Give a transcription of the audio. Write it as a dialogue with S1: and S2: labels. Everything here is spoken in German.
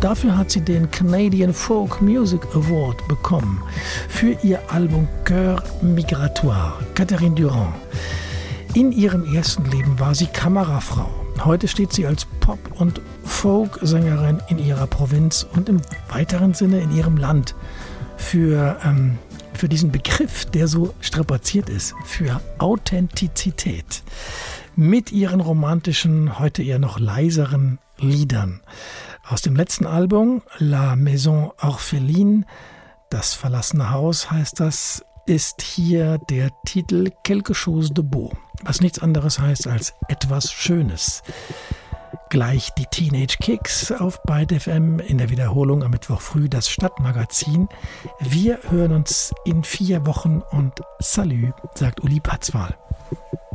S1: dafür hat sie den Canadian Folk Music Award bekommen für ihr Album Cœur Migratoire, Catherine Durand. In ihrem ersten Leben war sie Kamerafrau. Heute steht sie als Pop- und Folk-Sängerin in ihrer Provinz und im weiteren Sinne in ihrem Land für diesen Begriff, der so strapaziert ist, für Authentizität. Mit ihren romantischen, heute eher noch leiseren Liedern. Aus dem letzten Album, La Maison Orpheline, das verlassene Haus heißt das, ist hier der Titel Quelque chose de beau, was nichts anderes heißt als etwas Schönes. Gleich die Teenage Kicks auf Byte FM, in der Wiederholung am Mittwoch früh das Stadtmagazin. Wir hören uns in 4 Wochen und Salü, sagt Uli Patzwal.